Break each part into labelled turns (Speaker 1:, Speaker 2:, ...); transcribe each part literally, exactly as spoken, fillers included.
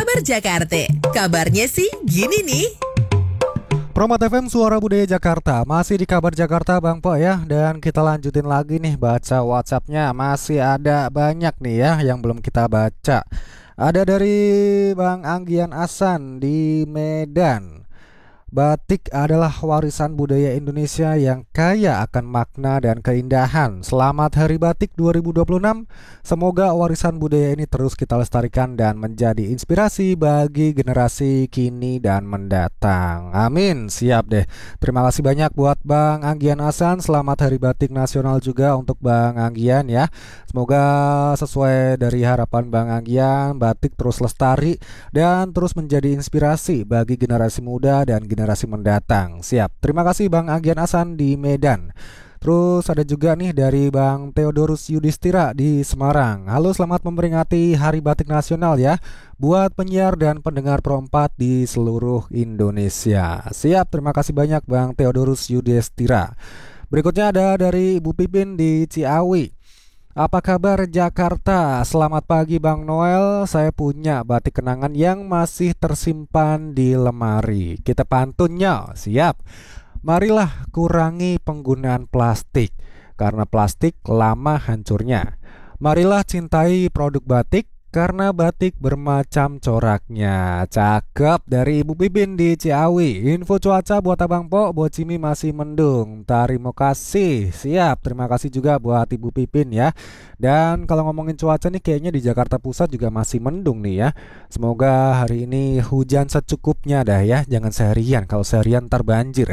Speaker 1: Kabar Jakarta. Kabarnya sih gini nih.
Speaker 2: Promat F M Suara Budaya Jakarta. Masih di Kabar Jakarta Bang Po ya. Dan kita lanjutin lagi nih baca WhatsAppnya. Masih ada banyak nih ya yang belum kita baca. Ada dari Bang Anggian Asan di Medan. Batik adalah warisan budaya Indonesia yang kaya akan makna dan keindahan. Selamat Hari Batik dua ribu dua puluh enam. Semoga warisan budaya ini terus kita lestarikan dan menjadi inspirasi bagi generasi kini dan mendatang. Amin. Siap deh. Terima kasih banyak buat Bang Anggian Asan. Selamat Hari Batik Nasional juga untuk Bang Anggian ya. Semoga sesuai dari harapan Bang Anggian, batik terus lestari dan terus menjadi inspirasi bagi generasi muda dan generasi mendatang. Siap. Terima kasih Bang Anggian Asan di Medan. Terus ada juga nih dari Bang Theodorus Yudhistira di Semarang. Halo, selamat memperingati Hari Batik Nasional ya buat penyiar dan pendengar Pro empat di seluruh Indonesia. Siap. Terima kasih banyak Bang Theodorus Yudhistira. Berikutnya ada dari Ibu Pipin di Ciawi. Apa kabar Jakarta? Selamat pagi Bang Noel. Saya punya batik kenangan yang masih tersimpan di lemari. Kita pantunnya. Siap. Marilah kurangi penggunaan plastik, karena plastik lama hancurnya. Marilah cintai produk batik, karena batik bermacam coraknya. Cakep dari Ibu Pipin di Ciawi. Info cuaca buat Abang Po, Bocimi masih mendung. Terima kasih. Siap. Terima kasih juga buat Ibu Pipin ya. Dan kalau ngomongin cuaca nih, kayaknya di Jakarta Pusat juga masih mendung nih ya. Semoga hari ini hujan secukupnya dah ya. Jangan seharian. Kalau seharian ntar banjir.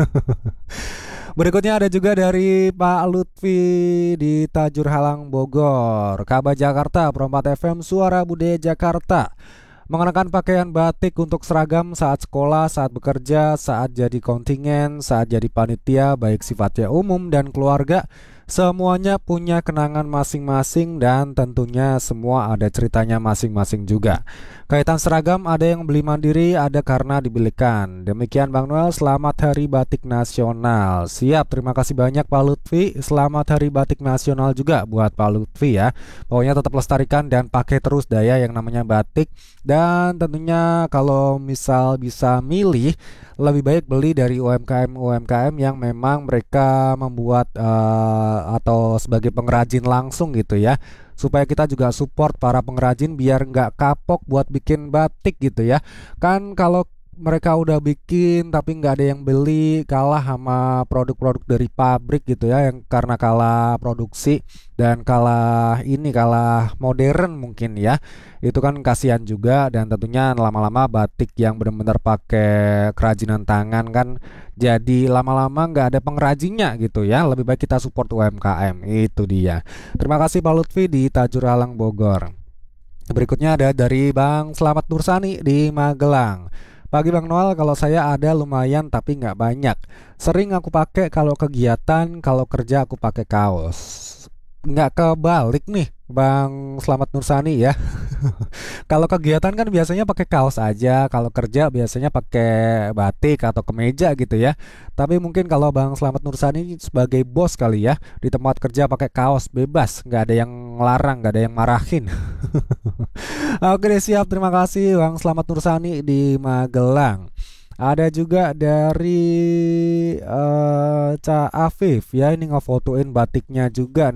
Speaker 2: Berikutnya ada juga dari Pak Lutfi di Tajur Halang Bogor. Kabar Jakarta, Pro empat F M Suara Budaya Jakarta. Mengenakan pakaian batik untuk seragam saat sekolah, saat bekerja, saat jadi kontingen, saat jadi panitia, baik sifatnya umum dan keluarga. Semuanya punya kenangan masing-masing dan tentunya semua ada ceritanya masing-masing juga. Kaitan seragam ada yang beli mandiri, ada karena dibelikan. Demikian Bang Noel, selamat Hari Batik Nasional. Siap, terima kasih banyak Pak Lutfi. Selamat Hari Batik Nasional juga buat Pak Lutfi ya. Pokoknya tetap lestarikan dan pakai terus daya yang namanya batik. Dan tentunya kalau misal bisa milih, lebih baik beli dari U M K M-U M K M yang memang mereka membuat uh, atau sebagai pengrajin langsung gitu ya, supaya kita juga support para pengrajin biar nggak kapok buat bikin batik gitu ya. Kan kalau mereka udah bikin tapi nggak ada yang beli, kalah sama produk-produk dari pabrik gitu ya, yang karena kalah produksi dan kalah ini kalah modern mungkin ya. Itu kan kasihan juga, dan tentunya lama-lama batik yang benar-benar pakai kerajinan tangan kan jadi lama-lama nggak ada pengrajinnya gitu ya. Lebih baik kita support U M K M. Itu dia. Terima kasih Pak Lutfi di Tajur Halang Bogor. Berikutnya ada dari Bang Slamet Nursani di Magelang. Pagi Bang Noel, kalau saya ada lumayan tapi nggak banyak. Sering aku pakai kalau kegiatan, kalau kerja aku pakai kaos. Nggak kebalik nih Bang Slamet Nursani ya. Kalau kegiatan kan biasanya pakai kaos aja, kalau kerja biasanya pakai batik atau kemeja gitu ya. Tapi mungkin kalau Bang Slamet Nursani sebagai bos kali ya, di tempat kerja pakai kaos bebas, nggak ada yang ngelarang, nggak ada yang marahin. Oke deh, siap. Terima kasih Bang Slamet Nursani di Magelang. Ada juga dari uh, Ca Afif ya, ini ngefotoin batiknya juga nih.